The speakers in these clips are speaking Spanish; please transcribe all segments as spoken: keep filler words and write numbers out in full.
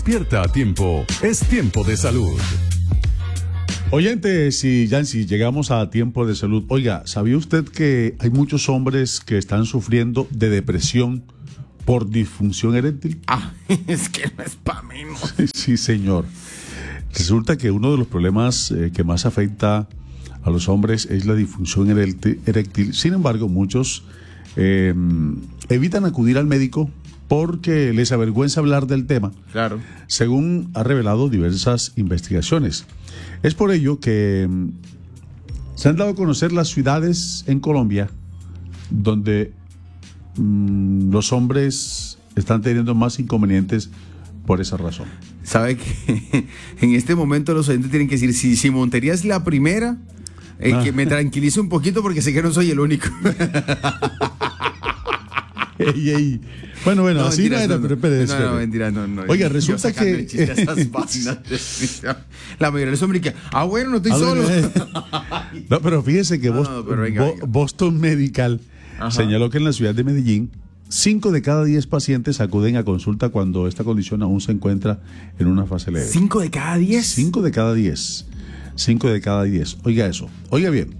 Despierta a tiempo, es tiempo de salud. Oyentes y Yancy, llegamos a tiempo de salud. Oiga, ¿sabía usted que hay muchos hombres que están sufriendo de depresión por disfunción eréctil? Ah, es que no es para mí, ¿no? Sí, señor. Resulta que uno de los problemas eh, que más afecta a los hombres es la disfunción eréctil. Sin embargo, muchos eh, evitan acudir al médico porque les avergüenza hablar del tema, claro, según ha revelado diversas investigaciones. Es por ello que mm, se han dado a conocer las ciudades en Colombia donde mm, los hombres están teniendo más inconvenientes por esa razón. Sabe que en este momento los oyentes tienen que decir, si, si Montería es la primera, eh, ah. que me tranquilice un poquito porque sé que no soy el único. Ey, ey. Bueno, bueno, no, así mentiras, no era, no, pero espere, no, espere. no, mentira, no, no. Oiga, resulta que la mayoría de los hombres que, ah, bueno, no estoy ah, solo. No, pero fíjese que no, Boston, no, pero venga, venga. Boston Medical Ajá. señaló que en la ciudad de Medellín, cinco de cada diez pacientes acuden a consulta cuando esta condición aún se encuentra en una fase leve. ¿Cinco de cada diez? Cinco de cada diez. Cinco de cada diez. Oiga eso. Oiga bien.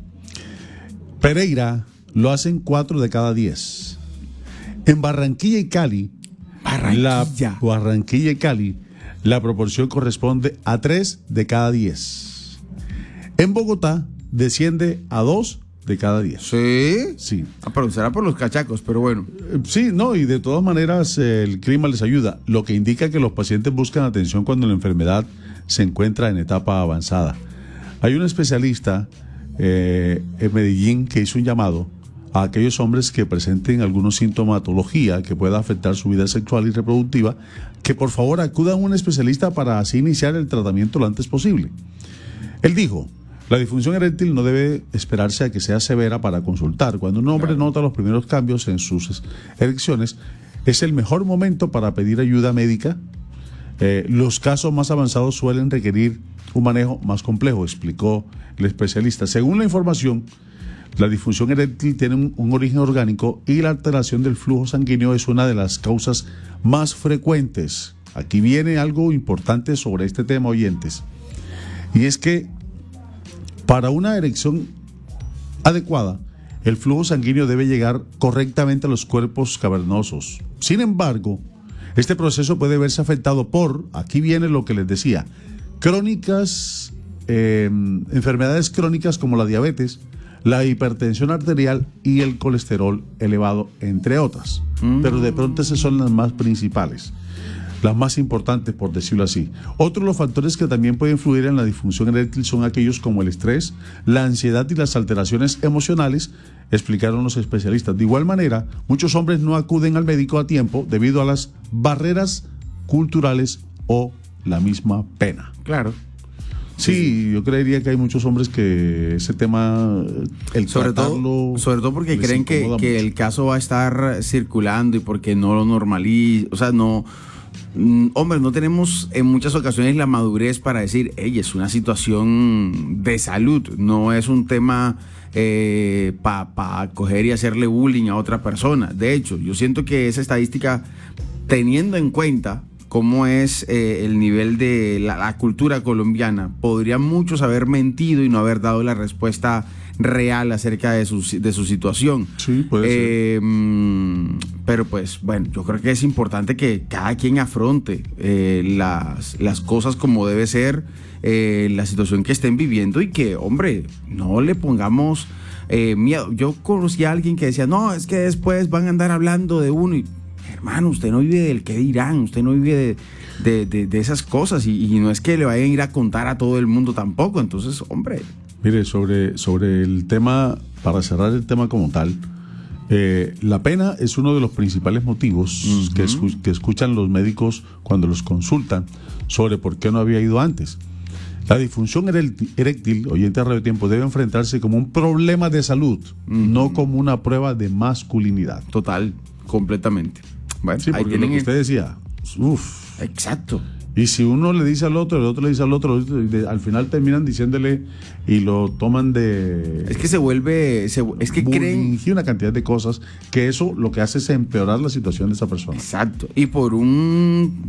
Pereira lo hacen cuatro de cada diez. En Barranquilla y Cali, Barranquilla. La, Barranquilla y Cali, la proporción corresponde a tres de cada diez. En Bogotá desciende a dos de cada diez. ¿Sí? Sí. Ah, pero será por los cachacos, pero bueno. Sí, no, y de todas maneras eh, el clima les ayuda, lo que indica que los pacientes buscan atención cuando la enfermedad se encuentra en etapa avanzada. Hay un especialista eh, en Medellín que hizo un llamado a aquellos hombres que presenten alguna sintomatología que pueda afectar su vida sexual y reproductiva, que por favor acudan a un especialista para así iniciar el tratamiento lo antes posible. Él dijo, la disfunción eréctil no debe esperarse a que sea severa para consultar. Cuando un hombre nota los primeros cambios en sus erecciones, es el mejor momento para pedir ayuda médica. Eh, los casos más avanzados suelen requerir un manejo más complejo, explicó el especialista. Según la información, la disfunción eréctil tiene un, un origen orgánico y la alteración del flujo sanguíneo es una de las causas más frecuentes. Aquí viene algo importante sobre este tema, oyentes. Y es que para una erección adecuada, el flujo sanguíneo debe llegar correctamente a los cuerpos cavernosos. Sin embargo, este proceso puede verse afectado por, aquí viene lo que les decía, crónicas, eh, enfermedades crónicas como la diabetes, la hipertensión arterial y el colesterol elevado, entre otras. Mm. Pero de pronto esas son las más principales, las más importantes, por decirlo así. Otros de los factores que también pueden influir en la disfunción eréctil son aquellos como el estrés, la ansiedad y las alteraciones emocionales, explicaron los especialistas. De igual manera, muchos hombres no acuden al médico a tiempo debido a las barreras culturales o la misma pena. Claro. Sí, yo creería que hay muchos hombres que ese tema, el sobre tratarlo, todo, sobre todo porque creen que, que el caso va a estar circulando y porque no lo normaliza, o sea, no, mm, hombre, no tenemos en muchas ocasiones la madurez para decir, hey, es una situación de salud, no es un tema eh, para pa coger y hacerle bullying a otra persona. De hecho, yo siento que esa estadística, teniendo en cuenta cómo es eh, el nivel de la, la cultura colombiana, podrían muchos haber mentido y no haber dado la respuesta real acerca de su, de su situación. Sí, puede eh, ser. Mm, pero pues, bueno, yo creo que es importante que cada quien afronte eh, las, las cosas como debe ser, eh, la situación que estén viviendo y que, hombre, no le pongamos eh, miedo. Yo conocí a alguien que decía, no, es que después van a andar hablando de uno y... Hermano, usted no vive del qué dirán, usted no vive de, de, de, de esas cosas y, y no es que le vayan a ir a contar a todo el mundo tampoco, entonces, hombre. Mire, sobre, sobre el tema, para cerrar el tema como tal, eh, la pena es uno de los principales motivos uh-huh. que, escu que escuchan los médicos cuando los consultan sobre por qué no había ido antes. La disfunción eréctil, oyente a Radio Tiempo, debe enfrentarse como un problema de salud, uh-huh. no como una prueba de masculinidad. Total, completamente. Bueno, sí, porque lo que usted decía, uff. Exacto. Y si uno le dice al otro, el otro le dice al otro, al final terminan diciéndole y lo toman de... Es que se vuelve... Se, es que creen... Y una cantidad de cosas que eso lo que hace es empeorar la situación de esa persona. Exacto. Y por un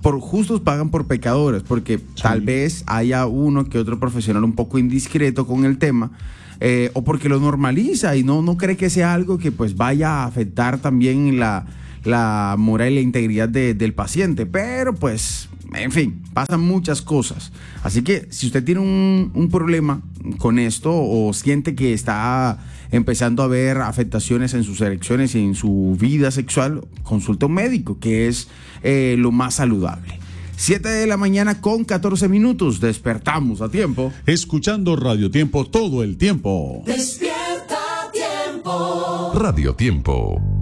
por justos pagan por pecadores, porque sí. tal vez haya uno que otro profesional un poco indiscreto con el tema, eh, o porque lo normaliza y no, no cree que sea algo que pues vaya a afectar también la, la moral y la integridad de, del paciente, pero pues, en fin, pasan muchas cosas. Así que si usted tiene un, un problema con esto o siente que está empezando a ver afectaciones en sus erecciones y en su vida sexual, consulte a un médico, que es eh, lo más saludable. siete de la mañana con catorce minutos, despertamos a tiempo. Escuchando Radio Tiempo todo el tiempo. Despierta a tiempo. Radio Tiempo.